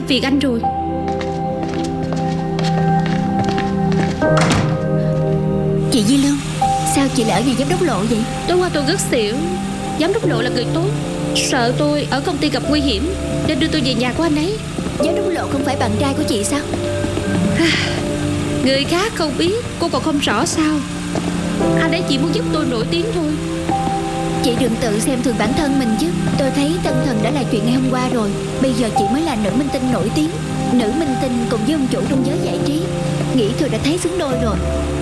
gặp phiền anh rồi. Chị Di Lương, sao chị lại ở nhà giám đốc Lộ vậy? Tối qua tôi ngất xỉu. Giám đốc Lộ là người tốt, sợ tôi ở công ty gặp nguy hiểm nên đưa tôi về nhà của anh ấy. Giám đốc Lộ không phải bạn trai của chị sao? Người khác không biết, cô còn không rõ sao. Anh ấy chỉ muốn giúp tôi nổi tiếng thôi. Chị đừng tự xem thường bản thân mình chứ. Tôi thấy Tân Thần đã là chuyện ngày hôm qua rồi. Bây giờ chị mới là nữ minh tinh nổi tiếng. Nữ minh tinh cùng với ông chủ trong giới giải trí, nghĩ tôi đã thấy xứng đôi rồi.